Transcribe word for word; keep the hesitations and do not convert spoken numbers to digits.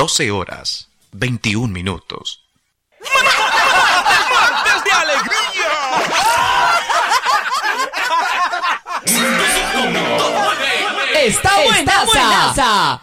doce horas, veintiún minutos. ¡Martes de alegría! ¡Está buenaza!